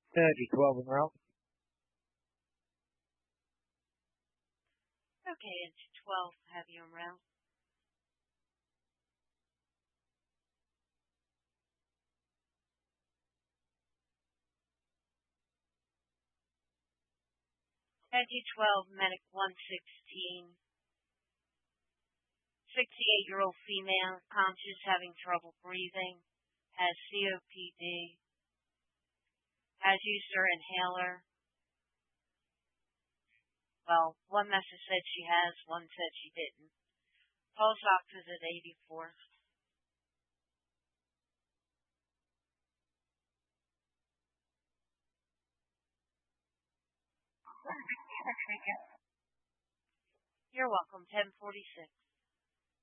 Energy 12 en route. Okay, it's 12, have you en route. Energy 12, medic 116. 68-year-old female, conscious, having trouble breathing, has COPD, has used her inhaler. Well, one message said she has, one said she didn't. Pulse ox is at 84. You're welcome, 1046.